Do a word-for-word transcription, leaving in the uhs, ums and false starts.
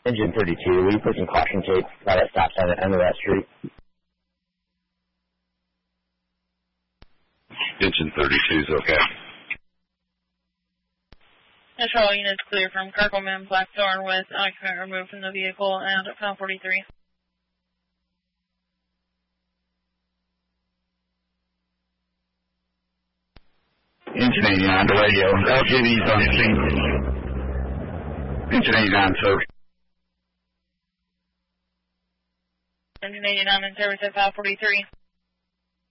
Engine thirty-two, will you put some caution tape by that stop sign at the end of that street? Engine thirty-two is okay. Control units clear from Kirkleman, Blackthorn with occupant removed from the vehicle and at pound forty-three. Engine eighty-nine to radio. L J V's on scene. Engine eighty-nine, sir. Engine eighty-nine in service at pound forty-three.